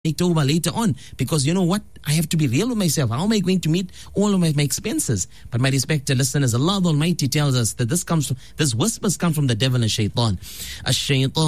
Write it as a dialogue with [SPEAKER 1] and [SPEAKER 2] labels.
[SPEAKER 1] make tawbah later on, because you know what? I have to be real with myself. How am I going to meet all of my expenses? But my respected listeners, Allah the Almighty tells us that this whispers come from the devil and shaitan. Ash-shaytan